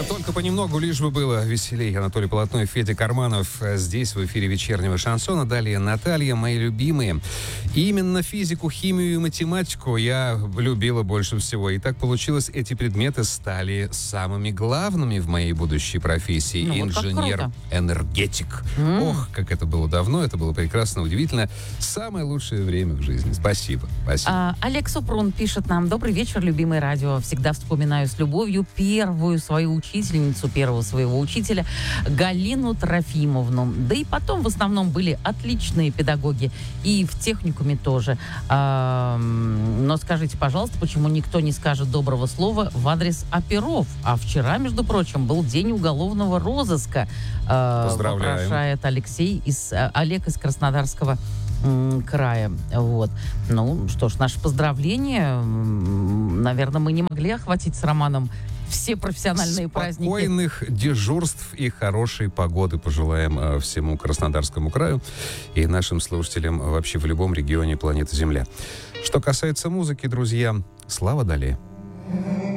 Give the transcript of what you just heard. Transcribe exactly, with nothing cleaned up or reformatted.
Только понемногу, лишь бы было веселей. Анатолий Полотной, Федя Карманов. Здесь в эфире вечернего шансона. Далее Наталья, мои любимые. И именно физику, химию и математику я любила больше всего. И так получилось, эти предметы стали самыми главными в моей будущей профессии. Ну, вот инженер-энергетик. Mm. Ох, как это было давно, это было прекрасно, удивительно. Самое лучшее время в жизни. Спасибо. Спасибо. А, Олег Супрун пишет нам: добрый вечер, любимое радио. Всегда вспоминаю с любовью первую свою учительницу, первого своего учителя, Галину Трофимовну. Да и потом в основном были отличные педагоги. И в техникуме тоже. А, но скажите, пожалуйста, почему никто не скажет доброго слова в адрес оперов? А вчера, между прочим, был день уголовного розыска. А, Поздравляем. Вопрошает Алексей из, Олег из Краснодарского края. Вот. Ну, что ж, наши поздравления. Наверное, мы не могли охватить с Романом все профессиональные праздники. Спокойных дежурств и хорошей погоды пожелаем э, всему Краснодарскому краю и нашим слушателям вообще в любом регионе планеты Земля. Что касается музыки, друзья, слава Дали.